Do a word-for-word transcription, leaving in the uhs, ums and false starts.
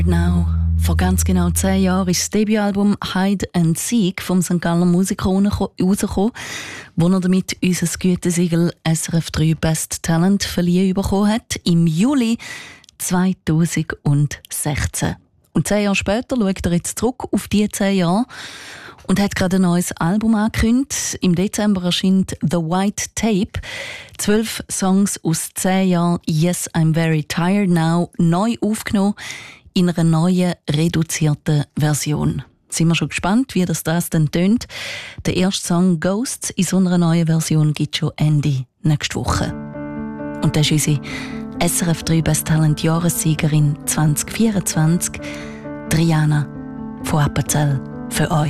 Now. Vor ganz genau zehn Jahren ist das Debütalbum «Hide and Seek» vom Sankt Galler Musiker rausgekommen, wo er damit unser Gütesiegel S R F drei Best Talent verliehen bekommen hat, im Juli zweitausendsechzehn. Und zehn Jahre später schaut er jetzt zurück auf diese zehn Jahre und hat gerade ein neues Album angekündigt. Im Dezember erscheint «The White Tape». Zwölf Songs aus zehn Jahren «Yes, I'm Very Tired Now» neu aufgenommen in einer neuen, reduzierten Version. Sind wir schon gespannt, wie das, das dann tönt. Der erste Song «Ghosts» in so einer neuen Version gibt es schon Ende nächste Woche. Und das ist unsere S R F drei Best Talent Jahressiegerin zwanzig vierundzwanzig, Triana von Appenzell, für euch.